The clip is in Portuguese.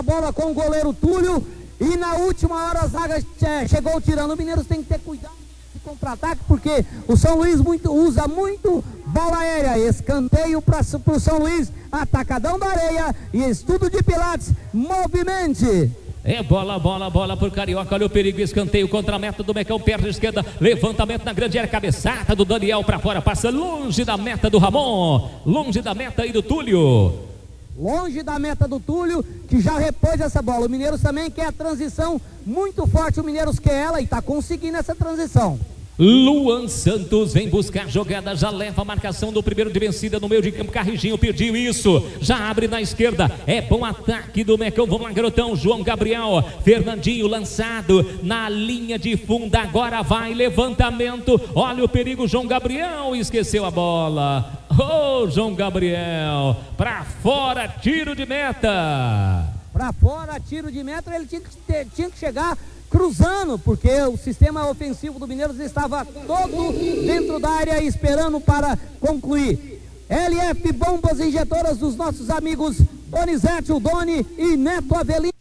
bola com o goleiro Túlio e na última hora a zaga chegou tirando. O Mineiros tem que ter cuidado de contra-ataque, porque o São Luís usa muito bola aérea. Escanteio para o São Luís, atacadão da areia e estudo de Pilates, movimente. É bola por Carioca, olha o perigo, escanteio contra a meta do Mecão, perna esquerda, levantamento na grande área, cabeçada do Daniel para fora, passa longe da meta do Ramon, longe da meta aí do Túlio. Longe da meta do Túlio, que já repôs essa bola. O Mineiros também quer a transição muito forte, o Mineiros quer ela e está conseguindo essa transição. Luan Santos vem buscar jogada, já leva a marcação do primeiro de vencida no meio de campo. Carrijinho pediu isso, já abre na esquerda, é bom ataque do Mecão. Vamos lá, garotão, João Gabriel, Fernandinho lançado na linha de fundo, agora vai levantamento, olha o perigo, João Gabriel esqueceu a bola. Ô, João Gabriel, pra fora, tiro de meta. Pra fora, tiro de meta, ele tinha que chegar cruzando, porque o sistema ofensivo do Mineiros estava todo dentro da área esperando para concluir. LF Bombas Injetoras dos nossos amigos Donizete, o Doni e Neto Avelino.